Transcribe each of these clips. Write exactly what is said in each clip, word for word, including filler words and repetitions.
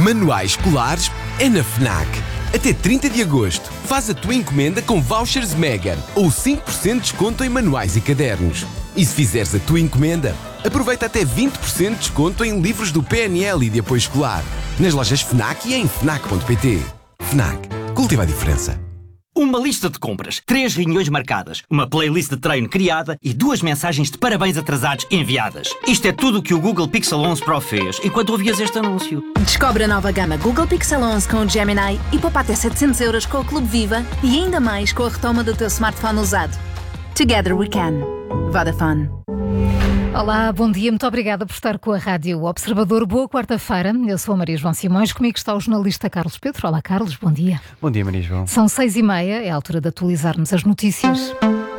Manuais escolares é na FNAC. Até trinta de agosto, faz a tua encomenda com vouchers Mega ou cinco por cento de desconto em manuais e cadernos. E se fizeres a tua encomenda, aproveita até vinte por cento de desconto em livros do P N L e de apoio escolar. Nas lojas FNAC e em fnac ponto pt. FNAC. Cultiva a diferença. Uma lista de compras, três reuniões marcadas, uma playlist de treino criada e duas mensagens de parabéns atrasados enviadas. Isto é tudo o que o Google Pixel onze Pro fez enquanto ouvias este anúncio. Descobre a nova gama Google Pixel onze com o Gemini e poupa até setecentos euros com o Clube Viva e ainda mais com a retoma do teu smartphone usado. Together we can. Vodafone. Olá, bom dia, muito obrigada por estar com a Rádio Observador. Boa quarta-feira, eu sou a Maria João Simões, comigo está o jornalista Carlos Pedro. Olá Carlos, bom dia. Bom dia Maria João. São seis e meia, é a altura de atualizarmos as notícias.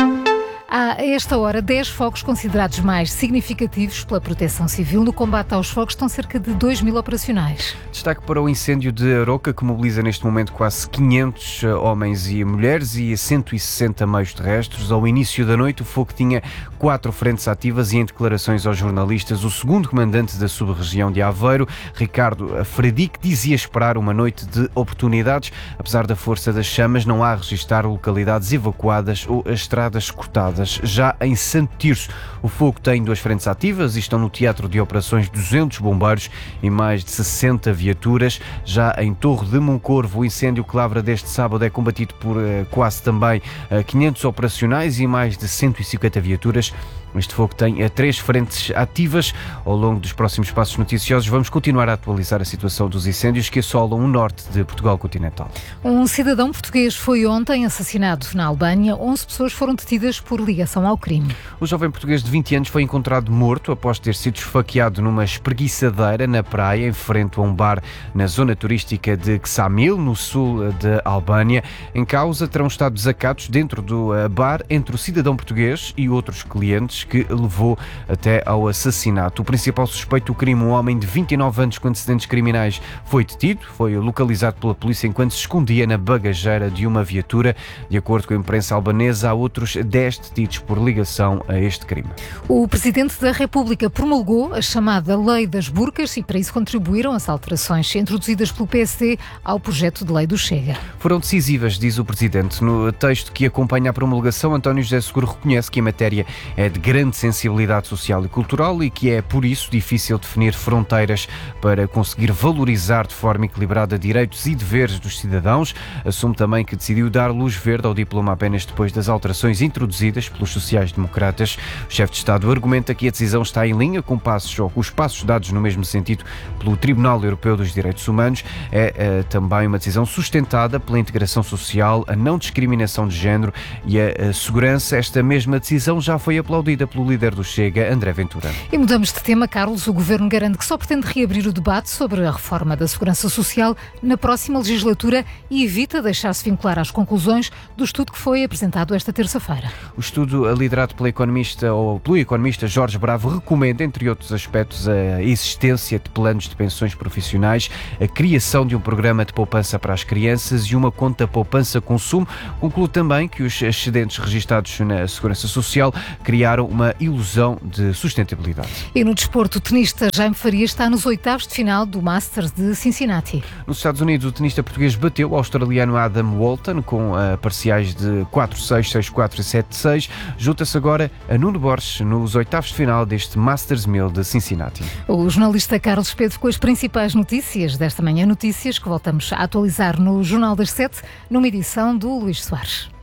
Há, a esta hora, dez focos considerados mais significativos pela Proteção Civil. No combate aos focos estão cerca de dois mil operacionais. Destaque para o incêndio de Aroca, que mobiliza neste momento quase quinhentos homens e mulheres e cento e sessenta meios terrestres. Ao início da noite, o fogo tinha quatro frentes ativas e, em declarações aos jornalistas, o segundo comandante da sub-região de Aveiro, Ricardo Fredique, dizia esperar uma noite de oportunidades. Apesar da força das chamas, não há a registrar localidades evacuadas ou as estradas cortadas. Já em Santo Tirso, o fogo tem duas frentes ativas e estão no teatro de operações duzentos bombeiros e mais de sessenta viaturas. Já em Torre de Moncorvo, o incêndio que lavra deste sábado é combatido por uh, quase também uh, quinhentos operacionais e mais de cento e cinquenta viaturas. Este fogo tem uh, três frentes ativas. Ao longo dos próximos passos noticiosos vamos continuar a atualizar a situação dos incêndios que assolam o norte de Portugal continental. Um cidadão português foi ontem assassinado na Albânia. onze pessoas foram detidas por ligação ao crime. O jovem português de vinte anos foi encontrado morto após ter sido esfaqueado numa espreguiçadeira na praia, em frente a um bar na zona turística de Ksamil, no sul da Albânia. Em causa terão estado desacatos dentro do bar entre o cidadão português e outros clientes, que levou até ao assassinato. O principal suspeito do crime, um homem de vinte e nove anos com antecedentes criminais, foi detido, foi localizado pela polícia enquanto se escondia na bagageira de uma viatura. De acordo com a imprensa albanesa, há outros dez detidos por ligação a este crime. O Presidente da República promulgou a chamada Lei das Burcas e para isso contribuíram as alterações introduzidas pelo P S D ao projeto de lei do Chega. Foram decisivas, diz o Presidente. No texto que acompanha a promulgação, António José Seguro reconhece que a matéria é de grande sensibilidade social e cultural e que é, por isso, difícil definir fronteiras para conseguir valorizar de forma equilibrada direitos e deveres dos cidadãos. Assume também que decidiu dar luz verde ao diploma apenas depois das alterações introduzidas pelos sociais-democratas. O chefe de Estado argumenta que a decisão está em linha com, passos, ou com os passos dados no mesmo sentido pelo Tribunal Europeu dos Direitos Humanos. É, é também uma decisão sustentada pela integração social, a não discriminação de género e a, a segurança. Esta mesma decisão já foi aplaudida pelo líder do Chega, André Ventura. E mudamos de tema, Carlos. O Governo garante que só pretende reabrir o debate sobre a reforma da Segurança Social na próxima legislatura e evita deixar-se vincular às conclusões do estudo que foi apresentado esta terça-feira. O estudo, liderado pela economista, ou pelo economista Jorge Bravo, recomenda, entre outros aspectos, a existência de planos de pensões profissionais, a criação de um programa de poupança para as crianças e uma conta poupança-consumo. Conclui também que os excedentes registados na Segurança Social criaram uma ilusão de sustentabilidade. E no desporto, o tenista Jaime Faria está nos oitavos de final do Masters de Cincinnati. Nos Estados Unidos, o tenista português bateu o australiano Adam Walton com uh, parciais de quatro seis, seis quatro e sete seis. Junta-se agora a Nuno Borges nos oitavos de final deste Masters mil de Cincinnati. O jornalista Carlos Pedro com as principais notícias desta manhã, notícias que voltamos a atualizar no Jornal das Sete, numa edição do Luís Soares.